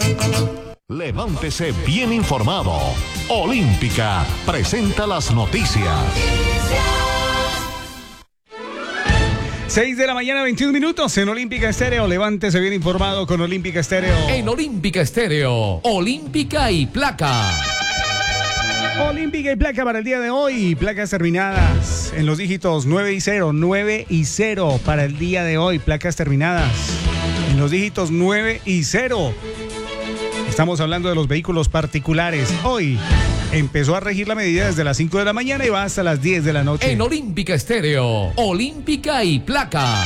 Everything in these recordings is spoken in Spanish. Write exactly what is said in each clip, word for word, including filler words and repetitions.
Levántese bien informado. Olímpica presenta las noticias. seis de la mañana, veintiún minutos en Olímpica Estéreo. Levántese bien informado con Olímpica Estéreo. En Olímpica Estéreo, Olímpica y Placa. Olímpica y Placa para el día de hoy. Placas terminadas en los dígitos nueve y cero. nueve y cero para el día de hoy. Placas terminadas en los dígitos nueve y cero. Estamos hablando de los vehículos particulares. Hoy empezó a regir la medida desde las cinco de la mañana y va hasta las diez de la noche. En Olímpica Estéreo, Olímpica y Placa.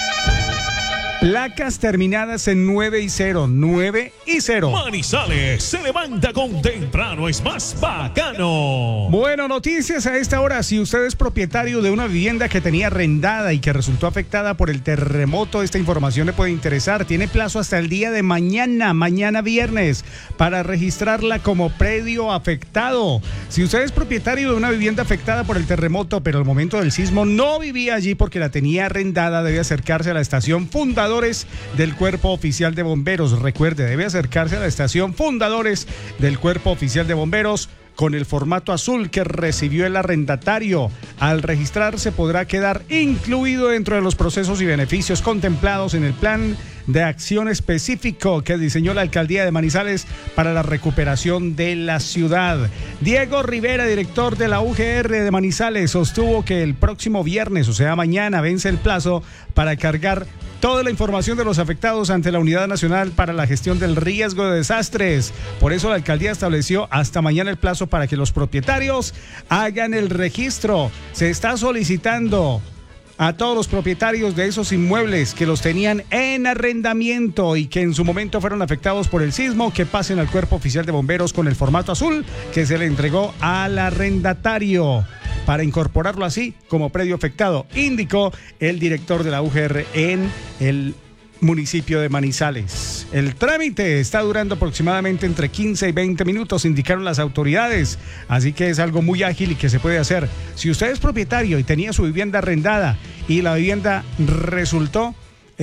Placas terminadas en nueve y cero. nueve y cero. Manizales se levanta con temprano, es más bacano. Bueno, noticias a esta hora. Si usted es propietario de una vivienda que tenía arrendada y que resultó afectada por el terremoto, esta información le puede interesar. Tiene plazo hasta el día de mañana, mañana viernes, para registrarla como predio afectado. Si usted es propietario de una vivienda afectada por el terremoto, pero al momento del sismo no vivía allí porque la tenía arrendada, debe acercarse a la estación Fundadores del Cuerpo Oficial de Bomberos. Recuerde, debe acercarse a la estación Fundadores del Cuerpo Oficial de Bomberos con el formato azul que recibió el arrendatario. Al registrarse podrá quedar incluido dentro de los procesos y beneficios contemplados en el plan de acción específico que diseñó la Alcaldía de Manizales para la recuperación de la ciudad. Diego Rivera, director de la U G R de Manizales, sostuvo que el próximo viernes, o sea mañana, vence el plazo para cargar toda la información de los afectados ante la Unidad Nacional para la Gestión del Riesgo de Desastres. Por eso la alcaldía estableció hasta mañana el plazo para que los propietarios hagan el registro. Se está solicitando a todos los propietarios de esos inmuebles que los tenían en arrendamiento y que en su momento fueron afectados por el sismo, que pasen al Cuerpo Oficial de Bomberos con el formato azul que se le entregó al arrendatario para incorporarlo así como predio afectado, indicó el director de la U G R en el municipio de Manizales. El trámite está durando aproximadamente entre quince y veinte minutos, indicaron las autoridades, así que es algo muy ágil y que se puede hacer. Si usted es propietario y tenía su vivienda arrendada y la vivienda resultó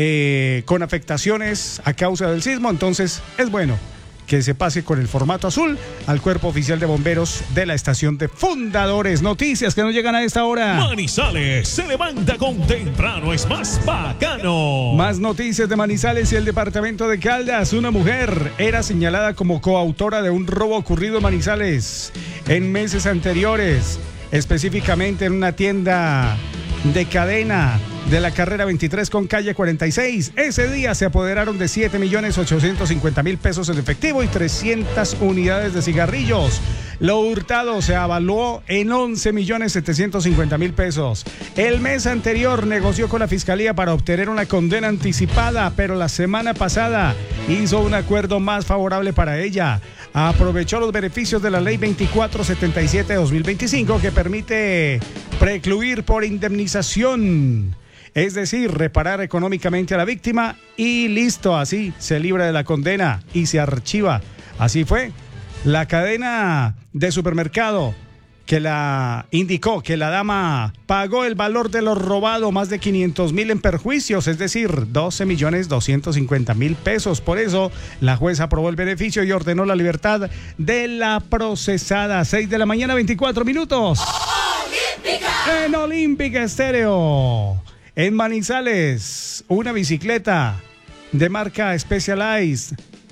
eh, con afectaciones a causa del sismo, entonces es bueno que se pase con el formato azul al Cuerpo Oficial de Bomberos de la estación de Fundadores. Noticias que nos llegan a esta hora. Manizales se levanta con temprano, es más bacano. Más noticias de Manizales y el departamento de Caldas. Una mujer era señalada como coautora de un robo ocurrido en Manizales en meses anteriores, específicamente en una tienda de cadena de la carrera veintitrés con calle cuarenta y seis. Ese día se apoderaron de siete millones ochocientos cincuenta mil pesos en efectivo y trescientas unidades de cigarrillos. Lo hurtado se avaló en once millones setecientos cincuenta mil pesos. El mes anterior negoció con la fiscalía para obtener una condena anticipada, pero la semana pasada hizo un acuerdo más favorable para ella. Aprovechó los beneficios de la ley veinticuatro setenta y siete de dos mil veinticinco que permite precluir por indemnización, es decir, reparar económicamente a la víctima y listo, así se libra de la condena y se archiva. Así fue. La cadena de supermercado que la indicó que la dama pagó el valor de lo robado, más de quinientos mil en perjuicios, es decir, doce millones doscientos cincuenta mil pesos. Por eso la jueza aprobó el beneficio y ordenó la libertad de la procesada. seis de la mañana, veinticuatro minutos. ¡Olímpica! En Olímpica Estéreo. En Manizales, una bicicleta de marca Specialized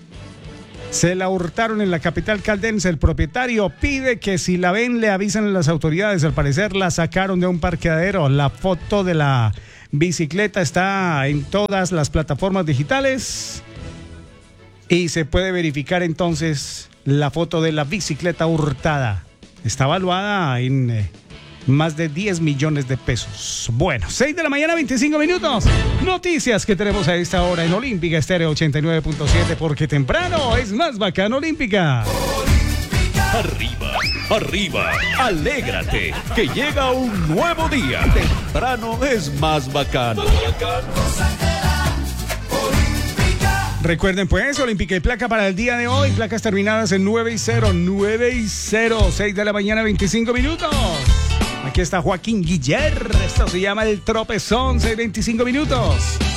se la hurtaron en la capital caldense. El propietario pide que si la ven le avisen a las autoridades. Al parecer la sacaron de un parqueadero. La foto de la bicicleta está en todas las plataformas digitales y se puede verificar entonces la foto de la bicicleta hurtada. Está evaluada en eh, más de diez millones de pesos. Bueno, seis de la mañana, veinticinco minutos. Noticias que tenemos a esta hora en Olímpica Estéreo ochenta y nueve punto siete, porque temprano es más bacano. Olímpica. Arriba, arriba, alégrate, que llega un nuevo día. Temprano es más bacano. Recuerden pues, Olímpica y Placa para el día de hoy. Placas terminadas en nueve y cero, nueve y cero, seis de la mañana, veinticinco minutos. Aquí está Joaquín Guiller. Esto se llama El Tropezón, seis veinticinco minutos.